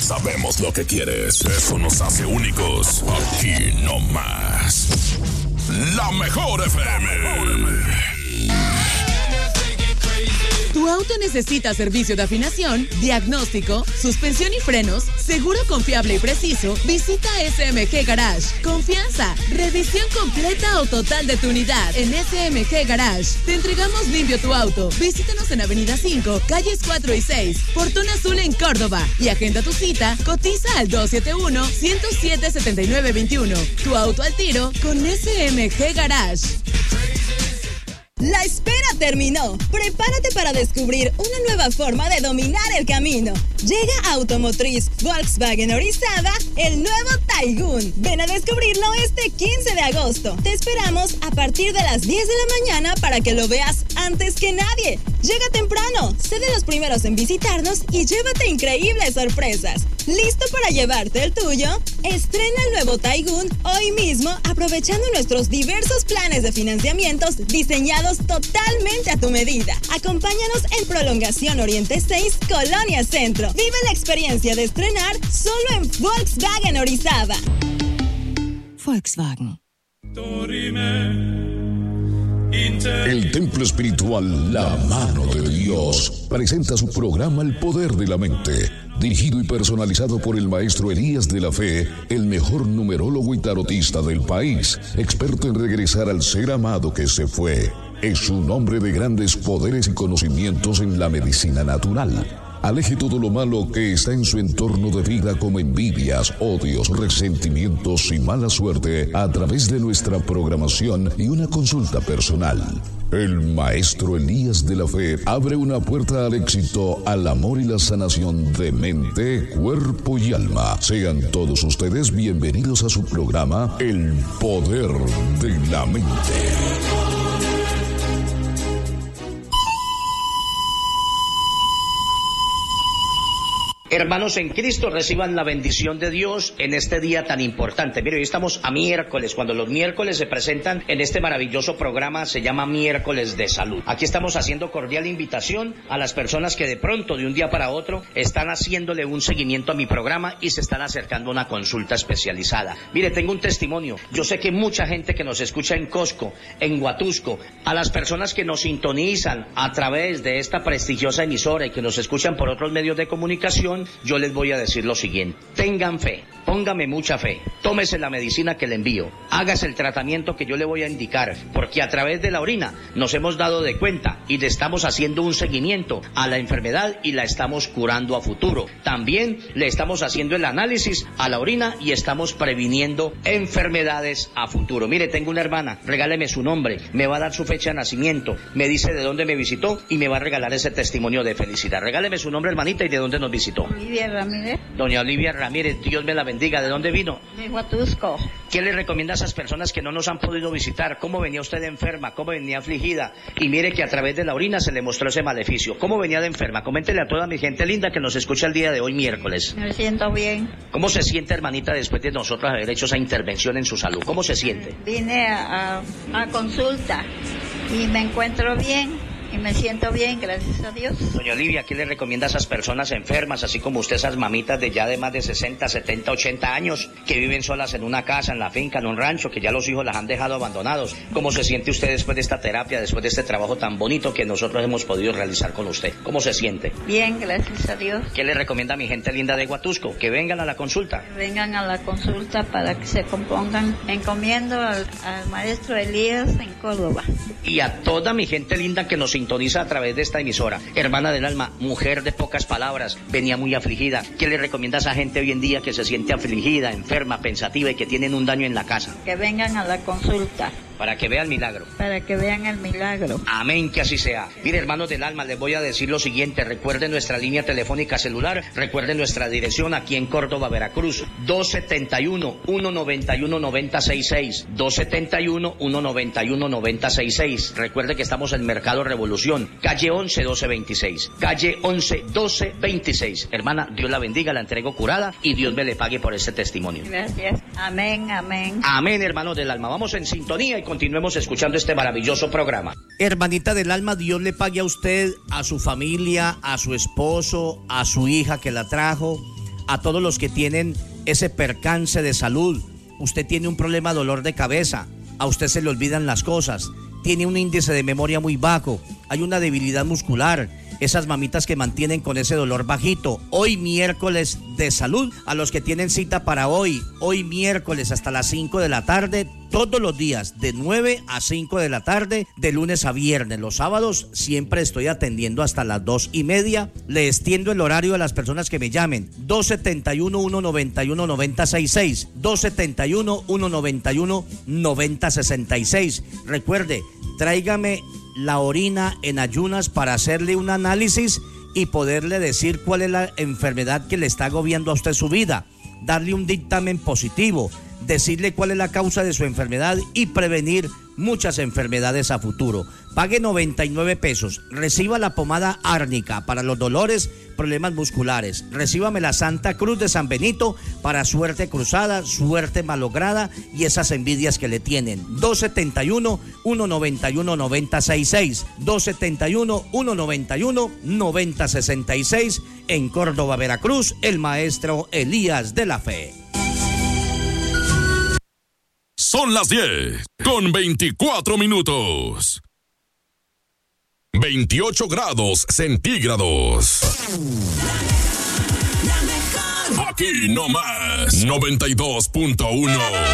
Sabemos lo que quieres. Eso nos hace únicos. Aquí no más. La mejor FM. ¿Tu auto necesita servicio de afinación, diagnóstico, suspensión y frenos? Seguro, confiable y preciso. Visita SMG Garage. Confianza, revisión completa o total de tu unidad en SMG Garage. Te entregamos limpio tu auto. Visítanos en Avenida 5, calles 4 y 6, Portón Azul en Córdoba. Y agenda tu cita. Cotiza al 271-107-7921. Tu auto al tiro con SMG Garage. La espera terminó. Prepárate para descubrir una nueva forma de dominar el camino. Llega a Automotriz Volkswagen Orizaba el nuevo Taigun. Ven a descubrirlo este 15 de agosto. Te esperamos a partir de las 10 de la mañana para que lo veas antes que nadie. Llega temprano, sé de los primeros en visitarnos y llévate increíbles sorpresas. ¿Listo para llevarte el tuyo? Estrena el nuevo Taigun hoy mismo aprovechando nuestros diversos planes de financiamientos diseñados totalmente a tu medida. Acompáñanos en Prolongación Oriente 6, Colonia Centro. Vive la experiencia de estrenar solo en Volkswagen Orizaba. Volkswagen. El templo espiritual La Mano de Dios presenta su programa El Poder de la Mente, dirigido y personalizado por el maestro Elías de la Fe, el mejor numerólogo y tarotista del país, experto en regresar al ser amado que se fue. Es un hombre de grandes poderes y conocimientos en la medicina natural. Aleje todo lo malo que está en su entorno de vida, como envidias, odios, resentimientos y mala suerte, a través de nuestra programación y una consulta personal. El maestro Elías de la Fe abre una puerta al éxito, al amor y la sanación de mente, cuerpo y alma. Sean todos ustedes bienvenidos a su programa El Poder de la Mente. Hermanos en Cristo, reciban la bendición de Dios en este día tan importante. Mire, hoy estamos a miércoles, cuando los miércoles se presentan en este maravilloso programa, se llama Miércoles de Salud. Aquí estamos haciendo cordial invitación a las personas que de pronto, de un día para otro, están haciéndole un seguimiento a mi programa y se están acercando a una consulta especializada. Mire, tengo un testimonio. Yo sé que mucha gente que nos escucha en Cosco, en Huatusco, a las personas que nos sintonizan a través de esta prestigiosa emisora y que nos escuchan por otros medios de comunicación, yo les voy a decir lo siguiente: tengan fe, póngame mucha fe, tómese la medicina que le envío, hágase el tratamiento que yo le voy a indicar, porque a través de la orina nos hemos dado de cuenta y le estamos haciendo un seguimiento a la enfermedad y la estamos curando a futuro. También le estamos haciendo el análisis a la orina y estamos previniendo enfermedades a futuro. Mire, tengo una hermana, regáleme su nombre, me va a dar su fecha de nacimiento, me dice de dónde me visitó y me va a regalar ese testimonio de felicidad. Regáleme su nombre, hermanita, y de dónde nos visitó. Olivia Ramírez. Doña Olivia Ramírez, Dios me la bendiga. ¿De dónde vino? De Huatusco. ¿Qué le recomienda a esas personas que no nos han podido visitar? ¿Cómo venía usted enferma? ¿Cómo venía afligida? Y mire que a través de la orina se le mostró ese maleficio. ¿Cómo venía de enferma? Coméntele a toda mi gente linda que nos escucha el día de hoy, miércoles. Me siento bien. ¿Cómo se siente, hermanita, después de nosotros haber hecho esa intervención en su salud? ¿Cómo se siente? Vine a consulta y me encuentro bien. Y me siento bien, gracias a Dios. Doña Olivia, ¿qué le recomienda a esas personas enfermas, así como usted, esas mamitas de ya de más de 60, 70, 80 años, que viven solas en una casa, en la finca, en un rancho, que ya los hijos las han dejado abandonados? ¿Cómo se siente usted después de esta terapia, después de este trabajo tan bonito que nosotros hemos podido realizar con usted? ¿Cómo se siente? Bien, gracias a Dios. ¿Qué le recomienda a mi gente linda de Huatusco? Que vengan a la consulta. Que vengan a la consulta para que se compongan. Encomiendo al maestro Elías en Córdoba. Y a toda mi gente linda que nos sintoniza a través de esta emisora. Hermana del alma, mujer de pocas palabras, venía muy afligida. ¿Qué le recomienda a esa gente hoy en día que se siente afligida, enferma, pensativa y que tienen un daño en la casa? Que vengan a la consulta. Para que vean el milagro. Para que vean el milagro. Amén, que así sea. Mire, hermanos del alma, les voy a decir lo siguiente. Recuerden nuestra línea telefónica celular. Recuerden nuestra dirección aquí en Córdoba, Veracruz. 271-191-9066. 271-191-9066. Recuerde que estamos en Mercado Revolución. Calle 11, 1226. Calle 11, 1226. Hermana, Dios la bendiga, la entrego curada y Dios me le pague por este testimonio. Gracias. Amén, amén. Amén, hermanos del alma. Vamos en sintonía y continuemos escuchando este maravilloso programa. Hermanita del alma, Dios le pague a usted, a su familia, a su esposo, a su hija que la trajo, a todos los que tienen ese percance de salud. Usted tiene un problema de dolor de cabeza, a usted se le olvidan las cosas, tiene un índice de memoria muy bajo, hay una debilidad muscular, esas mamitas que mantienen con ese dolor bajito. Hoy miércoles de salud, a los que tienen cita para hoy miércoles hasta las 5 de la tarde, todos los días de 9 a 5 de la tarde, de lunes a viernes. Los sábados siempre estoy atendiendo hasta las 2:30. Le extiendo el horario a las personas que me llamen. 271-191-9066, 271-191-9066. Recuerde, tráigame la orina en ayunas para hacerle un análisis y poderle decir cuál es la enfermedad que le está agobiando a usted su vida, darle un dictamen positivo, decirle cuál es la causa de su enfermedad y prevenir muchas enfermedades a futuro. Pague 99 pesos, reciba la pomada árnica para los dolores, problemas musculares, recíbame la Santa Cruz de San Benito para suerte cruzada, suerte malograda y esas envidias que le tienen. 271-191-9066, 271-191-9066, en Córdoba, Veracruz, el maestro Elías de la Fe. Son las 10:24. 28 grados centígrados. Aquí no más. 92.1.